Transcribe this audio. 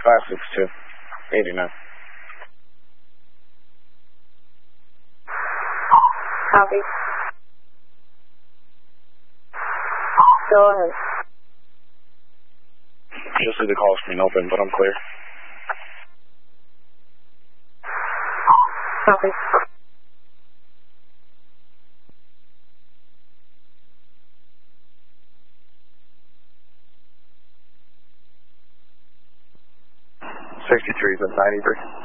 562, 89. Copy. Go ahead. Just see the call screen open, but I'm clear. Copy. '63 is at 93.